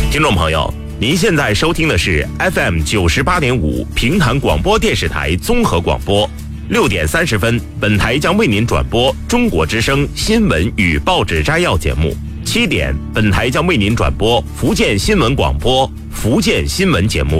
听众朋友，您现在收听的是 FM 98.5平潭广播电视台综合广播。6点30分，本台将为您转播中国之声新闻与报纸摘要节目。7点，本台将为您转播福建新闻广播福建新闻节目。